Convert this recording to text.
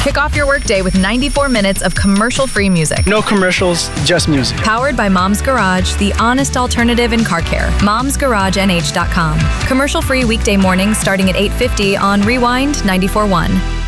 Kick off your workday with 94 minutes of commercial-free music. No commercials, just music. Powered by Mom's Garage, the honest alternative in car care. Mom'sGarageNH.com. Commercial-free weekday mornings starting at 8:50 on Rewind 94.1.